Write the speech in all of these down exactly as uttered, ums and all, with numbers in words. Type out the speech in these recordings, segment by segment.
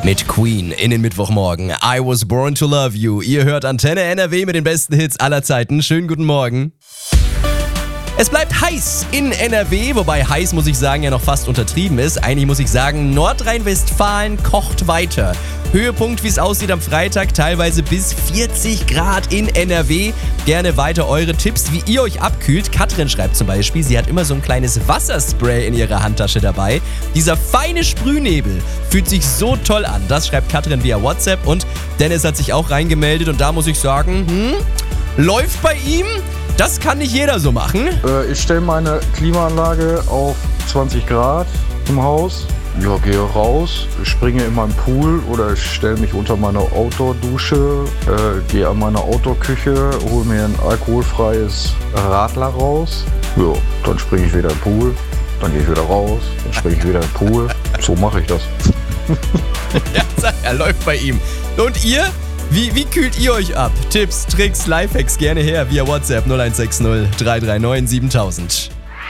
Mit Queen in den Mittwochmorgen. I was born to love you. Ihr hört Antenne N R W mit den besten Hits aller Zeiten. Schönen guten Morgen. Es bleibt heiß in N R W, wobei heiß, muss ich sagen, ja noch fast untertrieben ist. Eigentlich muss ich sagen, Nordrhein-Westfalen kocht weiter. Höhepunkt, wie es aussieht am Freitag, teilweise bis vierzig Grad in N R W. Gerne weiter eure Tipps, wie ihr euch abkühlt. Katrin schreibt zum Beispiel, sie hat immer so ein kleines Wasserspray in ihrer Handtasche dabei. Dieser feine Sprühnebel fühlt sich so toll an. Das schreibt Katrin via WhatsApp und Dennis hat sich auch reingemeldet und da muss ich sagen, hm, läuft bei ihm. Das kann nicht jeder so machen. Äh, ich stelle meine Klimaanlage auf zwanzig Grad im Haus. Ja, gehe raus, springe in meinen Pool oder ich stelle mich unter meine Outdoor-Dusche, äh, gehe an meine Outdoor-Küche, hole mir ein alkoholfreies Radler raus. Ja, dann springe ich wieder in den Pool, dann gehe ich wieder raus, dann springe ich wieder in den Pool. So mache ich das. Ja, sag, er läuft bei ihm. Und ihr? Wie, wie kühlt ihr euch ab? Tipps, Tricks, Lifehacks gerne her via WhatsApp null eins sechs null drei drei neun siebentausend.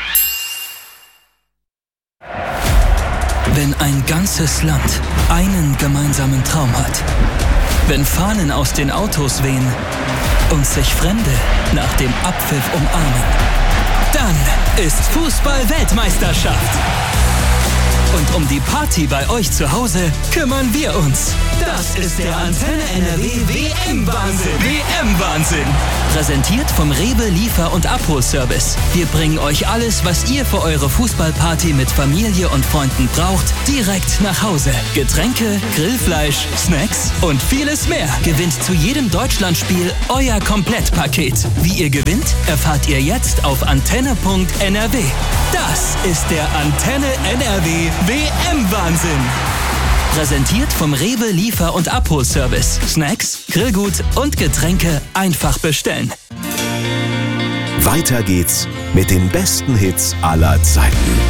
Wenn ein ganzes Land einen gemeinsamen Traum hat, wenn Fahnen aus den Autos wehen und sich Fremde nach dem Abpfiff umarmen, dann ist Fußball-Weltmeisterschaft. Und um die Party bei euch zu Hause kümmern wir uns. Das ist der Antenne N R W W M-Wahnsinn. W M-Wahnsinn. Präsentiert vom Rewe Liefer- und Abholservice. Wir bringen euch alles, was ihr für eure Fußballparty mit Familie und Freunden braucht, direkt nach Hause. Getränke, Grillfleisch, Snacks und vieles mehr. Gewinnt zu jedem Deutschlandspiel euer Komplettpaket. Wie ihr gewinnt, erfahrt ihr jetzt auf antenne punkt n r w. Das ist der Antenne N R W W M-Wahnsinn. Präsentiert vom Rewe Liefer- und Abholservice. Snacks, Grillgut und Getränke einfach bestellen. Weiter geht's mit den besten Hits aller Zeiten.